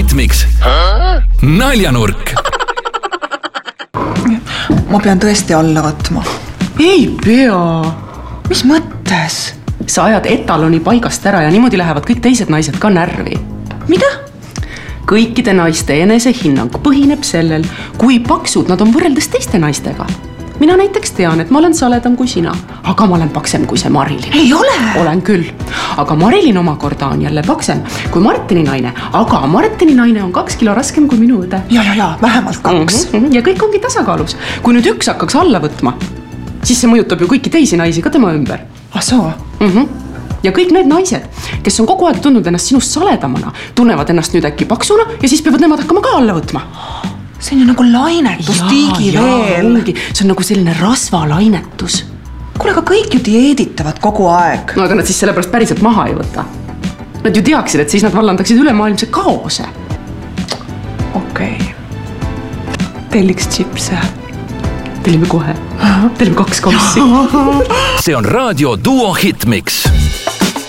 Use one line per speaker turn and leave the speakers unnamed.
Hitmix naljanurk.
Ma pean tõesti alla võtma.
Ei pea.
Mis mõttes?
Sa ajad etaloni paigast ära ja niimoodi lähevad kõik teised naised ka närvi.
Mida?
Kõikide naiste enesehinnang põhineb sellel, kui paksud nad on võrreldes teiste naistega. Mina näiteks tean, et ma olen saledam kui sina, aga ma olen paksem kui see Marilyn.
Ei ole!
Olen küll, aga Marilyn omakorda on jälle paksem kui Martini naine, aga Martini naine on 2 kilo raskem kui minu õde.
Ja, vähemalt 2.
Ja kõik ongi tasakaalus. Kui nüüd üks hakkaks alla võtma, siis see mõjutab ju kõiki teisi naisi ka tema ümber.
Soo?
Ja kõik need naised, kes on kogu aeg tundnud ennast sinust saledamana, tunnevad ennast nüüd äkki paksuna ja siis peavad nemad hakkama ka alla võtma.
See on ju nagu lainetus tiigi veel.
See on nagu selline rasvalainetus.
Kuule, aga kõik ju dieeditavad kogu aeg.
No aga nad siis sellepärast päriselt maha ei võta. Nad ju teaksid, et siis nad vallandaksid ülemaailmse kaose.
Okei. Telliks chipse.
Tellime kohe. Tellime 2 komsi.
See on raadio Duo Hitmix.